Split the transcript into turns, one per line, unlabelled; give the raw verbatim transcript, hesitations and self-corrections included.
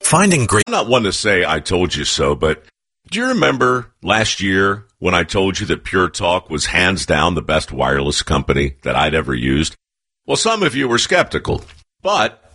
Finding great...
I'm not one to say I told you so, but do you remember last year when I told you that Pure Talk was hands down the best wireless company that I'd ever used? Well, some of you were skeptical, but